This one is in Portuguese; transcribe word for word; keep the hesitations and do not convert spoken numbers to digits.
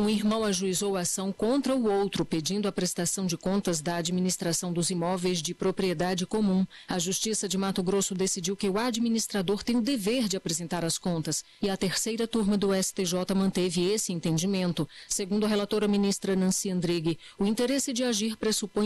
Um irmão ajuizou a ação contra o outro, pedindo a prestação de contas da administração dos imóveis de propriedade comum. A Justiça de Mato Grosso decidiu que o administrador tem o dever de apresentar as contas e a terceira turma do S T J manteve esse entendimento. Segundo a relatora ministra Nancy Andrighi, o interesse de agir pressupõe